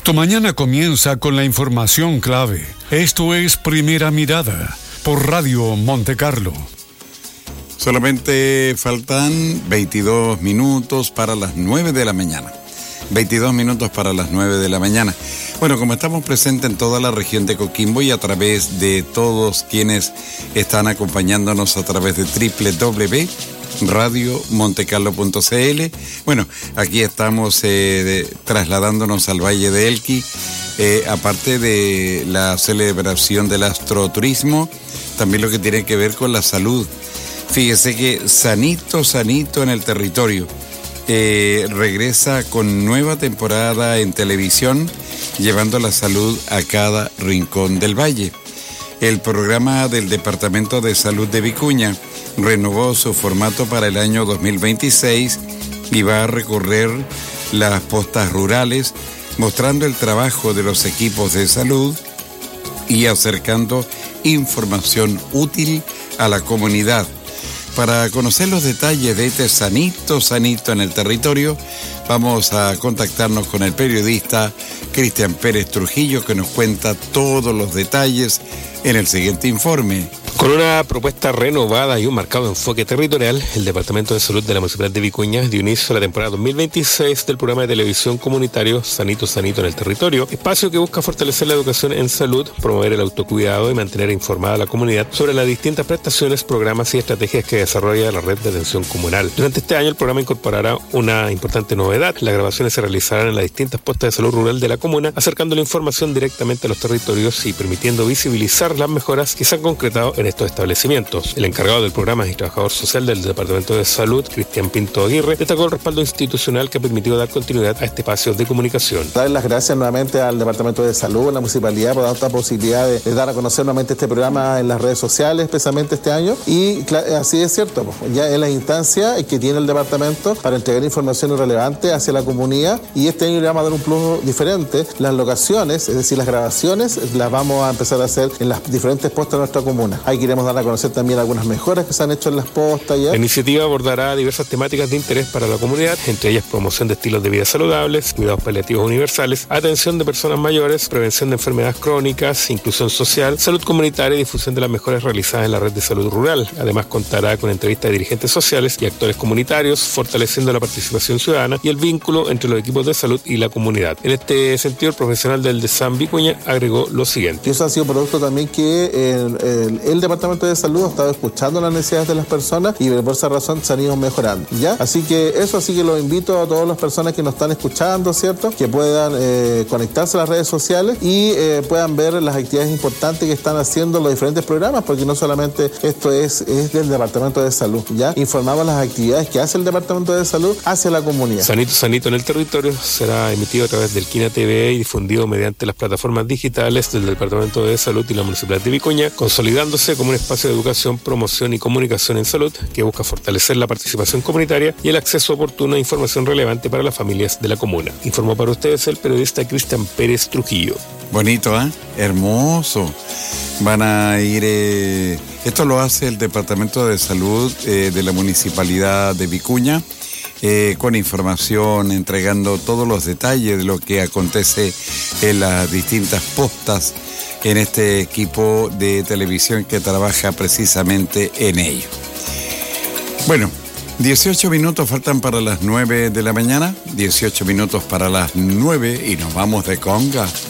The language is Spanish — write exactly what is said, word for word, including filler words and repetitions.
Tu mañana comienza con la información clave. Esto es Primera Mirada por Radio Monte Carlo. Solamente faltan veintidós minutos para las nueve de la mañana. veintidós minutos para las nueve de la mañana. Bueno, como estamos presentes en toda la región de Coquimbo y a través de todos quienes están acompañándonos a través de doble u doble u doble u punto radio montecarlo punto c l. Bueno, aquí estamos eh, de, trasladándonos al Valle de Elqui, eh, aparte de la celebración del astroturismo, también lo que tiene que ver con la salud. Fíjese que sanito, sanito en el territorio. Eh, regresa con nueva temporada en televisión, llevando la salud a cada rincón del valle. El programa del Departamento de Salud de Vicuña renovó su formato para el año dos mil veintiséis y va a recorrer las postas rurales, mostrando el trabajo de los equipos de salud y acercando información útil a la comunidad. Para conocer los detalles de este sanito, sanito en el territorio, vamos a contactarnos con el periodista Cristian Pérez Trujillo, que nos cuenta todos los detalles en el siguiente informe. Con una propuesta renovada y un marcado enfoque territorial, el Departamento de Salud de la Municipalidad de Vicuña dio inicio a la temporada dos mil veintiséis del programa de televisión comunitario Sanito Sanito en el Territorio, espacio que busca fortalecer la educación en salud, promover el autocuidado y mantener informada a la comunidad sobre las distintas prestaciones, programas y estrategias que desarrolla la red de atención comunal. Durante este año el programa incorporará una importante novedad. Las grabaciones se realizarán en las distintas postas de salud rural de la comuna, acercando la información directamente a los territorios y permitiendo visibilizar las mejoras que se han concretado en estos establecimientos. El encargado del programa y trabajador social del Departamento de Salud, Cristian Pinto Aguirre, destacó el respaldo institucional que ha permitido dar continuidad a este espacio de comunicación. Dar las gracias nuevamente al Departamento de Salud, a la Municipalidad, por dar esta posibilidad de, de dar a conocer nuevamente este programa en las redes sociales, especialmente este año. Y así es cierto, ya es la instancia que tiene el Departamento para entregar información relevante hacia la comunidad, y este año le vamos a dar un plus diferente. Las locaciones, es decir, las grabaciones, las vamos a empezar a hacer en las diferentes postas de nuestra comuna. Ahí queremos dar a conocer también algunas mejoras que se han hecho en las postas. ¿ya? La iniciativa abordará diversas temáticas de interés para la comunidad, entre ellas promoción de estilos de vida saludables, cuidados paliativos universales, atención de personas mayores, prevención de enfermedades crónicas, inclusión social, salud comunitaria y difusión de las mejoras realizadas en la red de salud rural. Además contará con entrevistas de dirigentes sociales y actores comunitarios, fortaleciendo la participación ciudadana y el vínculo entre los equipos de salud y la comunidad. En este sentido, el profesional del DESAM Vicuña agregó lo siguiente. Y eso ha sido producto también que el, el, el Departamento de Salud ha estado escuchando las necesidades de las personas y por esa razón se han ido mejorando, ¿ya? Así que eso, así que los invito a todas las personas que nos están escuchando, ¿cierto? Que puedan eh, conectarse a las redes sociales y eh, puedan ver las actividades importantes que están haciendo los diferentes programas, porque no solamente esto es, es del Departamento de Salud, ¿ya? Informamos las actividades que hace el Departamento de Salud hacia la comunidad. Sanito Sanito en el Territorio será emitido a través del Quina T V y difundido mediante las plataformas digitales del Departamento de Salud y la Municipalidad de Vicuña, consolidándose como un espacio de educación, promoción y comunicación en salud que busca fortalecer la participación comunitaria y el acceso oportuno a información relevante para las familias de la comuna. Informó para ustedes el periodista Cristian Pérez Trujillo. Bonito, ¿eh? Hermoso. Van a ir... Eh... Esto lo hace el Departamento de Salud eh, de la Municipalidad de Vicuña, eh, con información, entregando todos los detalles de lo que acontece en las distintas postas en este equipo de televisión que trabaja precisamente en ello. Bueno, dieciocho minutos faltan para las nueve de la mañana, dieciocho minutos para las nueve y nos vamos de conga.